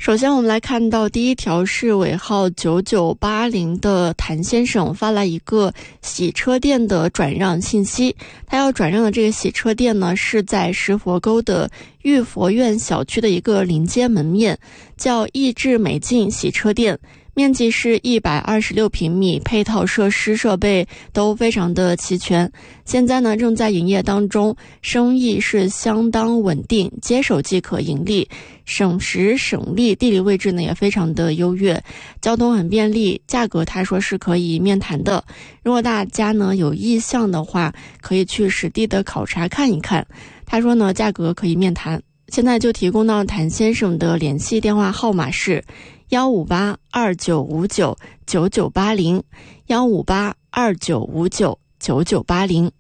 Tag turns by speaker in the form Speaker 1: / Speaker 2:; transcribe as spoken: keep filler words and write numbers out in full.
Speaker 1: 首先我们来看到第一条是尾号九九八零的谭先生发来一个洗车店的转让信息，他要转让的这个洗车店呢是在石佛沟的玉佛院小区的一个临街门面，叫益智美境洗车店，面积是一百二十六平米，配套设施设备都非常的齐全。现在呢正在营业当中，生意是相当稳定，接手即可盈利，省时省力，地理位置呢也非常的优越，交通很便利，价格他说是可以面谈的。如果大家呢有意向的话，可以去实地的考察看一看。他说呢价格可以面谈。现在就提供到谭先生的联系电话号码是幺五八二九五九九九八零，幺五八二九五九九九八零。